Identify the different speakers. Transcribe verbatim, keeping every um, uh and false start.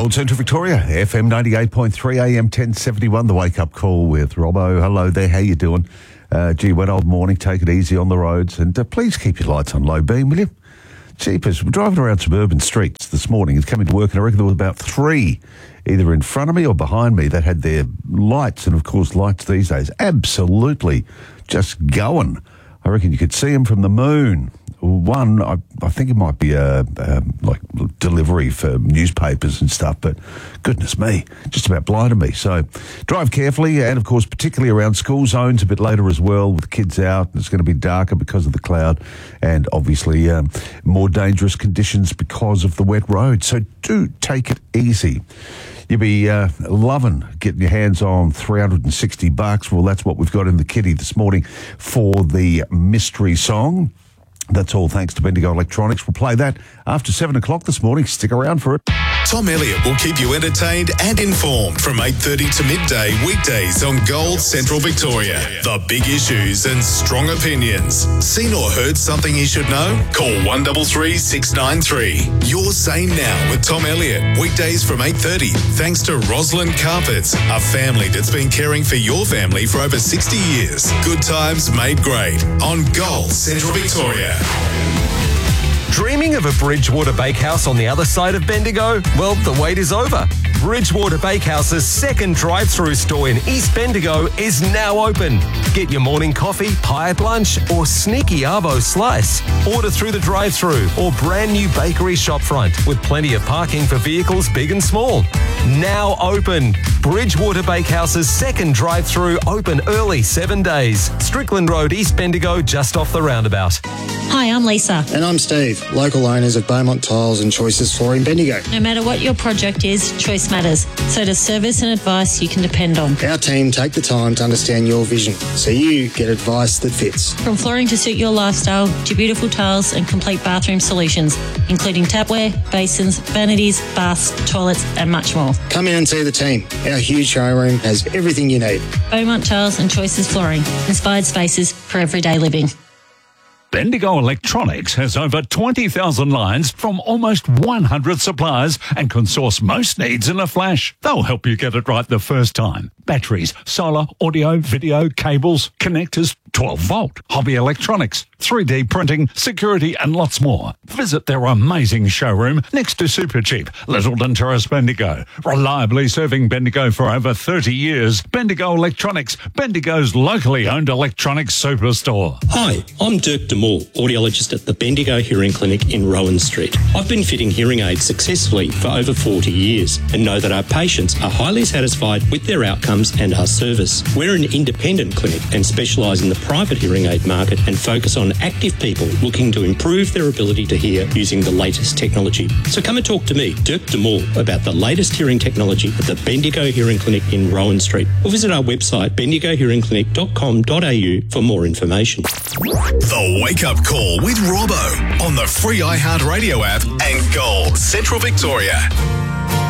Speaker 1: Gold Central Victoria, F M ninety-eight point three, A M ten seventy-one, the wake-up call with Robbo. Hello there, how you doing? Uh, gee, wet old morning, take it easy on the roads, and uh, please keep your lights on low beam, will you? Jeepers, we're driving around suburban streets this morning. It's coming to work, and I reckon there was about three, either in front of me or behind me, that had their lights, and of course lights these days, absolutely just going. I reckon you could see them from the moon. One, I, I think it might be a, a like delivery for newspapers and stuff, but goodness me, just about blinded me. So drive carefully, and of course, particularly around school zones a bit later as well, with kids out. It's going to be darker because of the cloud, and obviously um, more dangerous conditions because of the wet road. So do take it easy. You'll be uh, loving getting your hands on three hundred sixty bucks. Well, that's what we've got in the kitty this morning for the mystery song. That's all thanks to Bendigo Electronics. We'll play that after seven o'clock this morning. Stick around for it.
Speaker 2: Tom Elliott will keep you entertained and informed from eight thirty to midday weekdays on Gold Central Victoria. The big issues and strong opinions. Seen or heard something you should know? Call one three three, six nine three. You're Sane Now with Tom Elliott. Weekdays from eight thirty. Thanks to Roslyn Carpets, a family that's been caring for your family for over sixty years. Good times made great on Gold Central Victoria.
Speaker 3: Dreaming of a Bridgewater Bakehouse on the other side of Bendigo? Well, the wait is over. Bridgewater Bakehouse's second drive-through store in East Bendigo is now open. Get your morning coffee, pie at lunch, or sneaky arvo slice. Order through the drive-through or brand new bakery shopfront with plenty of parking for vehicles big and small. Now open. Bridgewater Bakehouse's second drive-through open early seven days. Strickland Road, East Bendigo, just off the roundabout.
Speaker 4: Hi, I'm Lisa.
Speaker 5: And I'm Steve, local owners of Beaumont Tiles and Choices Flooring Bendigo.
Speaker 4: No matter what your project is, choice matters. So does service and advice you can depend on.
Speaker 5: Our team take the time to understand your vision, so you get advice that fits.
Speaker 4: From flooring to suit your lifestyle, to beautiful tiles and complete bathroom solutions, including tapware, basins, vanities, baths, toilets and much more.
Speaker 5: Come in and see the team. Our huge showroom has everything you need.
Speaker 4: Beaumont Tiles and Choices Flooring. Inspired spaces for everyday living.
Speaker 6: Bendigo Electronics has over twenty thousand lines from almost one hundred suppliers and can source most needs in a flash. They'll help you get it right the first time. Batteries, solar, audio, video, cables, connectors, twelve volt, hobby electronics, three D printing, security and lots more. Visit their amazing showroom next to Supercheap, Littleton Terrace, Bendigo. Reliably serving Bendigo for over thirty years. Bendigo Electronics, Bendigo's locally owned electronics superstore.
Speaker 7: Hi, I'm Dirk Demore, audiologist at the Bendigo Hearing Clinic in Rowan Street. I've been fitting hearing aids successfully for over forty years and know that our patients are highly satisfied with their outcomes and our service. We're an independent clinic and specialise in the private hearing aid market and focus on active people looking to improve their ability to hear using the latest technology. So come and talk to me, Dirk Demore, about the latest hearing technology at the Bendigo Hearing Clinic in Rowan Street, or visit our website bendigo hearing clinic dot com dot a u for more information.
Speaker 2: The Wake Up Call with Robbo on the free iHeartRadio app and Gold Central Victoria.